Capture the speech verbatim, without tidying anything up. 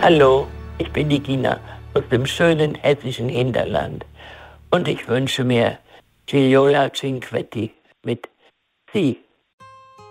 Hallo, ich bin die Gina aus dem schönen hessischen Hinterland und ich wünsche mir Gioia Cinquetti mit Sie.